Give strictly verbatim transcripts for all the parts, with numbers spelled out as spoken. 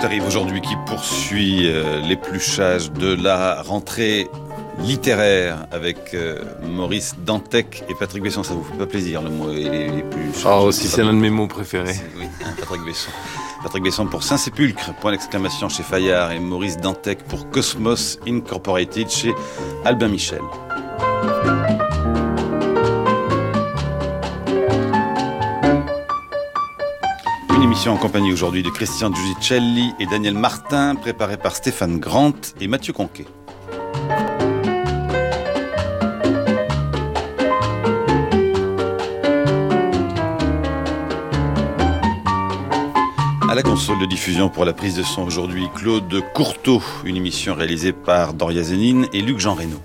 arrive aujourd'hui qui poursuit euh, l'épluchage de la rentrée littéraire avec euh, Maurice Dantec et Patrick Besson. Ça vous fait pas plaisir le mot les, les plus... Oh, si c'est l'un de mes mots préférés. Oui, hein, Patrick Besson. Patrick Besson pour Saint-Sépulcre, point d'exclamation chez Fayard, et Maurice Dantec pour Cosmos Incorporated chez Albin Michel. Une émission en compagnie aujourd'hui de Christian Giudicelli et Daniel Martin, préparée par Stéphane Grant et Mathieu Conquet. À la console de diffusion pour la prise de son aujourd'hui, Claude Courteau, une émission réalisée par Doria Zénine et Luc-Jean Reynaud.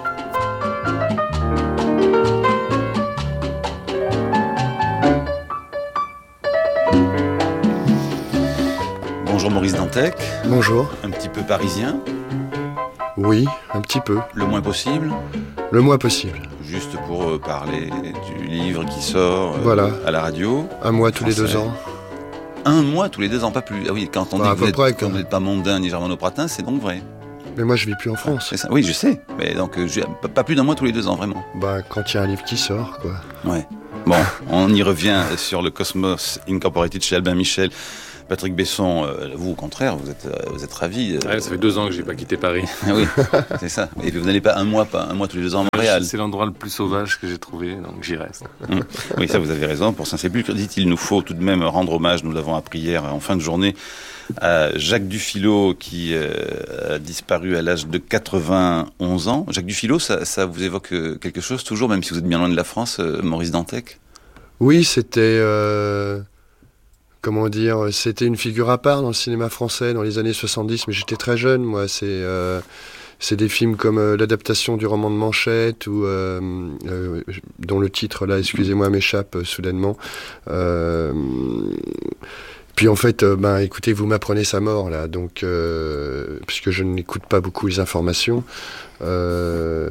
Bonjour Maurice Dantec. Bonjour. Un petit peu parisien? Oui, un petit peu. Le moins possible? Le moins possible. Juste pour euh, parler du livre qui sort euh, voilà. à la radio. Un mois tous français. les deux ans. Un mois tous les deux ans, pas plus. Ah oui, quand on bah, dit que vous n'êtes près, pas mondain ni germano-pratin, c'est donc vrai. Mais moi je vis plus en France. C'est ça. Oui, je sais. Mais donc je, pas plus d'un mois tous les deux ans, vraiment. Bah quand il y a un livre qui sort, quoi. Ouais. Bon, on y revient sur le Cosmos Incorporated chez Albin Michel. Patrick Besson, euh, vous au contraire, vous êtes, euh, vous êtes ravi. Euh... Ouais, ça fait deux ans que j'ai pas quitté Paris. Ah oui, c'est ça. Et vous n'allez pas un mois, pas un mois tous les deux ans à Montréal. C'est l'endroit le plus sauvage que j'ai trouvé, donc j'y reste. Mmh. Oui, ça vous avez raison. Pour Saint-Sépulcre, dit-il, nous faut tout de même rendre hommage. Nous l'avons appris hier en fin de journée à Jacques Dufilot qui euh, a disparu à l'âge de quatre-vingt-onze ans. Jacques Dufilot, ça, ça vous évoque quelque chose toujours, même si vous êtes bien loin de la France, euh, Maurice Dantec? Oui, c'était. Euh... Comment dire, c'était une figure à part dans le cinéma français dans les années soixante-dix, mais j'étais très jeune, moi. C'est, euh, c'est des films comme euh, l'adaptation du roman de Manchette, ou, euh, euh, dont le titre, là, excusez-moi, m'échappe euh, soudainement. Euh, puis en fait, euh, ben, écoutez, vous m'apprenez sa mort, là, donc, euh, puisque je n'écoute pas beaucoup les informations. Euh...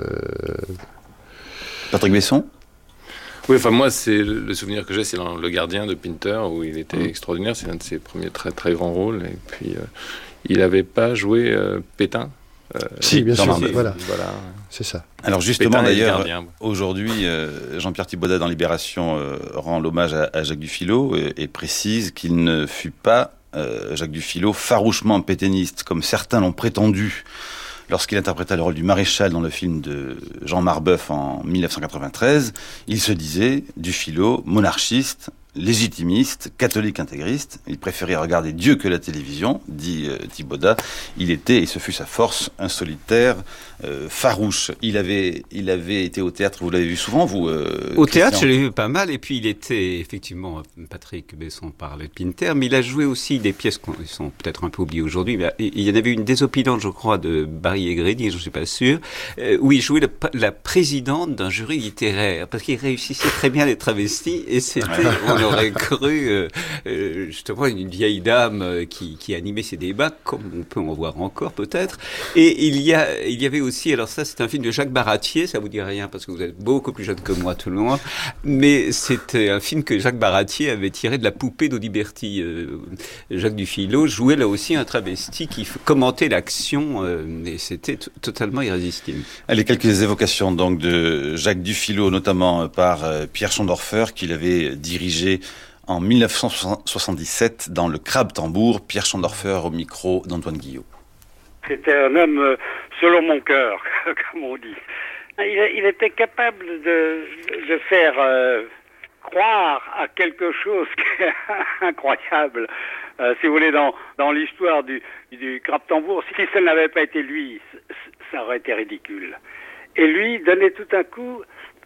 Patrick Besson ? Oui, enfin moi, c'est le souvenir que j'ai, c'est dans Le Gardien de Pinter, où il était mmh. extraordinaire. C'est un de ses premiers très très grands rôles. Et puis, euh, il n'avait pas joué euh, Pétain. Euh, si, bien sûr. C'est, voilà. voilà, c'est ça. Alors justement, d'ailleurs, aujourd'hui, euh, Jean-Pierre Thibaudat dans Libération euh, rend l'hommage à, à Jacques Dufilot et, et précise qu'il ne fut pas euh, Jacques Dufilot farouchement pétainiste, comme certains l'ont prétendu. Lorsqu'il interpréta le rôle du maréchal dans le film de Jean Marbeuf en dix-neuf cent quatre-vingt-treize, il se disait Dufilot, monarchiste, légitimiste, catholique intégriste. Il préférait regarder Dieu que la télévision, dit euh, Thibaudat. Il était, et ce fut sa force, un solitaire euh, farouche. Il avait, il avait été au théâtre, vous l'avez vu souvent, vous euh, Au Christian? théâtre, je l'ai vu pas mal, et puis il était, effectivement, Patrick Besson parlait de Pinter, mais il a joué aussi des pièces qui sont peut-être un peu oubliées aujourd'hui. Mais il y en avait une désopilante, je crois, de Barry Egrédi, je ne suis pas sûr, euh, où il jouait la, la présidente d'un jury littéraire, parce qu'il réussissait très bien les travestis, et c'était... On aurait cru euh, euh, justement une vieille dame euh, qui, qui animait ces débats, comme on peut en voir encore peut-être. Et il y a, il y avait aussi, alors ça c'est un film de Jacques Baratier, ça vous dit rien parce que vous êtes beaucoup plus jeune que moi tout le monde, mais c'était un film que Jacques Baratier avait tiré de La Poupée d'Audiberti. Euh, Jacques Dufilot jouait là aussi un travesti qui commentait l'action euh, et c'était t- totalement irrésistible. Allez, quelques évocations donc de Jacques Dufilot, notamment par euh, Pierre Schondorfer, qu'il avait dirigé en dix-neuf cent soixante-dix-sept dans Le Crabe Tambour. Pierre Schondorfer au micro d'Antoine Guillot. C'était un homme euh, selon mon cœur, comme on dit. Il, il était capable de, de faire euh, croire à quelque chose qui est incroyable. Euh, si vous voulez, dans, dans l'histoire du, du Crabe Tambour, si ce n'avait pas été lui, ça aurait été ridicule. Et lui donnait tout à coup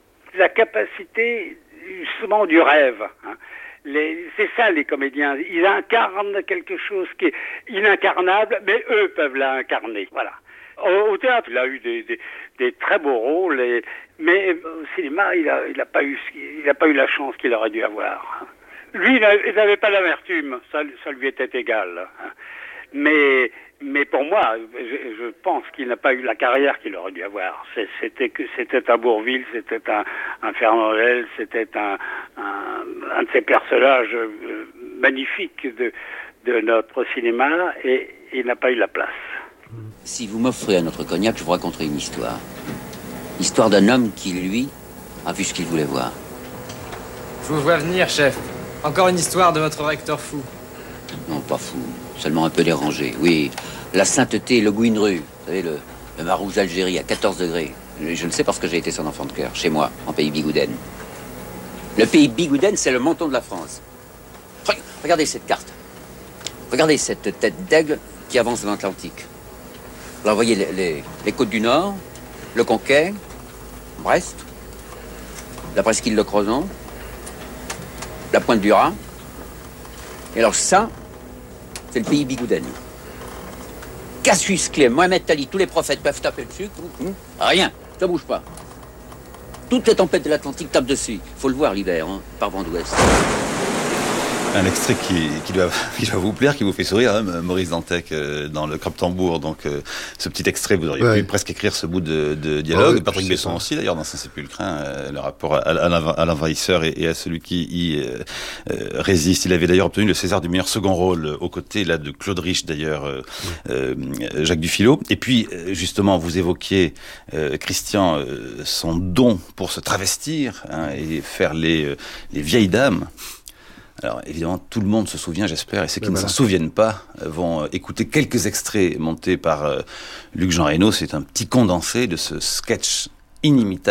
la capacité justement du rêve. Hein. Les, c'est ça les comédiens, ils incarnent quelque chose qui est inincarnable, mais eux peuvent l'incarner. Voilà. Au, au théâtre, il a eu des, des, des très beaux rôles, et, mais au cinéma, il a, il a pas eu, il a pas eu la chance qu'il aurait dû avoir. Lui, il n'avait pas l'amertume, ça, ça lui était égal. Mais, mais pour moi, je, je pense qu'il n'a pas eu la carrière qu'il aurait dû avoir. C'est, c'était, c'était un Bourvil, c'était un, un Fernandel, c'était un, un, un de ces personnages magnifique de, de notre cinéma et il n'a pas eu la place. Si vous m'offrez un autre cognac, je vous raconterai une histoire. Histoire d'un homme qui, lui, a vu ce qu'il voulait voir. Je vous vois venir, chef. Encore une histoire de votre recteur fou. Non, pas fou, seulement un peu dérangé. Oui, la sainteté, le Gouinru, vous savez, le, le Marouz d'Algérie à quatorze degrés. Je, je le sais parce que j'ai été son enfant de cœur, chez moi, en pays Bigouden. Le pays Bigouden, c'est le menton de la France. Regardez cette carte. Regardez cette tête d'aigle qui avance dans l'Atlantique. Alors, vous voyez les, les, les côtes du Nord, le Conquet, Brest, la presqu'île de Crozon, la pointe du Raz. Et alors ça, c'est le pays Bigouden. Cassius Clay, Mohamed Ali, tous les prophètes peuvent taper dessus. Rien, ça bouge pas. Toutes les tempêtes de l'Atlantique tapent dessus. Il faut le voir l'hiver, hein, par vent d'ouest. Un extrait qui, qui, doit, qui doit vous plaire, qui vous fait sourire, hein, Maurice Dantec, euh, dans le Crop-Tambour. Donc, euh, ce petit extrait, vous auriez ouais. pu presque écrire ce bout de, de dialogue. Ouais, Patrick Besson aussi, d'ailleurs, dans Saint-Sépulcre, hein, euh, le rapport à, à l'envahisseur et, et à celui qui y euh, euh, résiste. Il avait d'ailleurs obtenu le César du meilleur second rôle, euh, aux côtés là de Claude Rich, d'ailleurs, euh, euh, Jacques Dufilot. Et puis, euh, justement, vous évoquiez, euh, Christian, euh, son don pour se travestir, hein, et faire les, euh, les vieilles dames. Alors évidemment, tout le monde se souvient, j'espère, et ceux qui ben ne voilà. s'en souviennent pas vont écouter quelques extraits montés par euh, Luc Jean Reynaud. C'est un petit condensé de ce sketch inimitable